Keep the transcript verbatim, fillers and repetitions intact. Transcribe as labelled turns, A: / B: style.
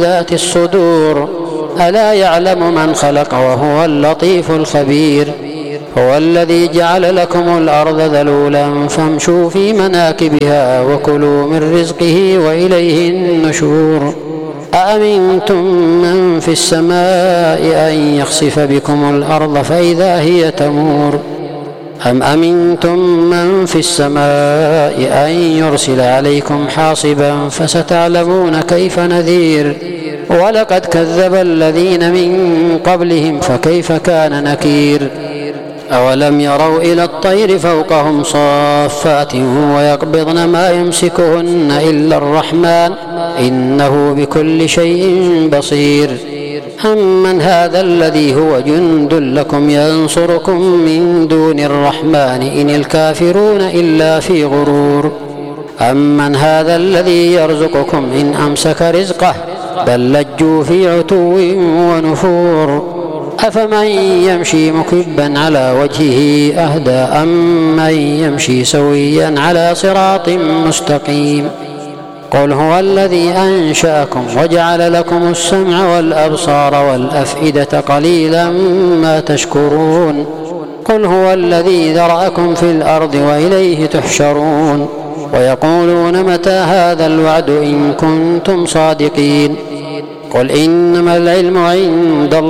A: ذات الصدور ألا يعلم من خلق وهو اللطيف الخبير. هو الذي جعل لكم الأرض ذلولا فامشوا في مناكبها وكلوا من رزقه وإليه النشور. أأمنتم من في السماء أن يخسف بكم الأرض فإذا هي تمور أم أمنتم من في السماء أن يرسل عليكم حاصبا فستعلمون كيف نذير. ولقد كذب الذين من قبلهم فكيف كان نكير. أولم يروا إلى الطير فوقهم صافات ويقبضن ما يمسكهن إلا الرحمن إنه بكل شيء بصير. أمن هذا الذي هو جند لكم ينصركم من دون الرحمن إن الكافرون إلا في غرور. أمن هذا الذي يرزقكم إن أمسك رزقه بل لجوا في عتو ونفور. أفمن يمشي مكبا على وجهه أهدى أم من يمشي سويا على صراط مستقيم. قل هو الذي أنشأكم وجعل لكم السمع والأبصار والأفئدة قليلا ما تشكرون. قل هو الذي ذرأكم في الأرض وإليه تحشرون. ويقولون متى هذا الوعد إن كنتم صادقين. قل إنما العلم عند الله